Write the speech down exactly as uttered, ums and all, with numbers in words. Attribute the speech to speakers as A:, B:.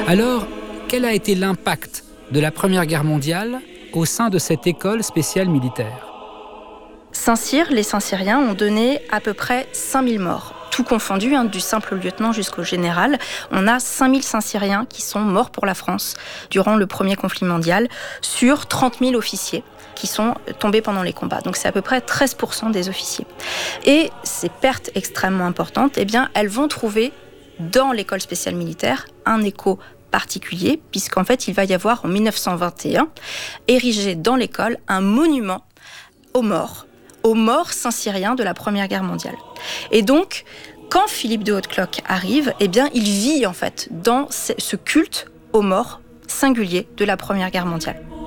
A: Alors, quel a été l'impact de la Première Guerre mondiale au sein de cette école spéciale militaire ?
B: Saint-Cyr, les Saint-Cyriens ont donné à peu près cinq mille morts. Tout confondu, hein, du simple lieutenant jusqu'au général. On a cinq mille Saint-Cyriens qui sont morts pour la France durant le premier conflit mondial, sur trente mille officiers qui sont tombés pendant les combats. Donc c'est à peu près treize pour cent des officiers. Et ces pertes extrêmement importantes, eh bien, elles vont trouver dans l'école spéciale militaire un écho particulier, puisqu'en fait, il va y avoir en dix-neuf cent vingt et un, érigé dans l'école un monument aux morts, aux morts saint-cyriens de la Première Guerre mondiale. Et donc, quand Philippe de Hautecloque arrive, eh bien, il vit en fait dans ce culte aux morts singulier de la Première Guerre mondiale.